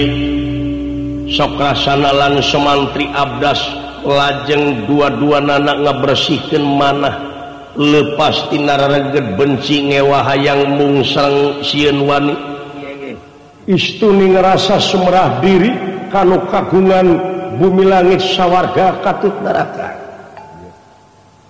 sokrasanalan semantri abdas lajeng dua-dua anak ngebersihkan manah lepas tinarareged benci ngewa hayang mungsang sieun wani istuni ngerasa sumerah diri kanu kagungan bumi langit sawarga katut neraka